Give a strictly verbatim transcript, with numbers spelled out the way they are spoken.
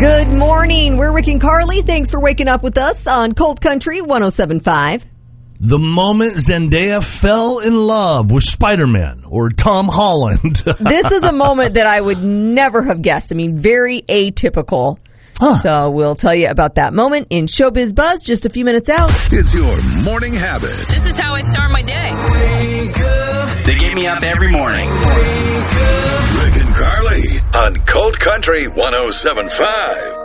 Good morning. We're Rick and Carly. Thanks for waking up with us on Cold Country one oh seven point five. The moment Zendaya fell in love with Spider-Man or Tom Holland. This is a moment that I would never have guessed. I mean, very atypical. Huh. So we'll tell you about that moment in Showbiz Buzz just a few minutes out. It's your morning habit. This is how I start my day. Wake up. They get me up every morning. Wake up. Rick and Carly on Cold Country one oh seven point five.